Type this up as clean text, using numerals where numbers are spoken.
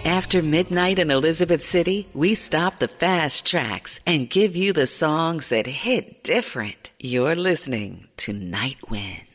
After midnight in Elizabeth City, we stop the fast tracks and give you the songs that hit different. You're listening to Night Wind.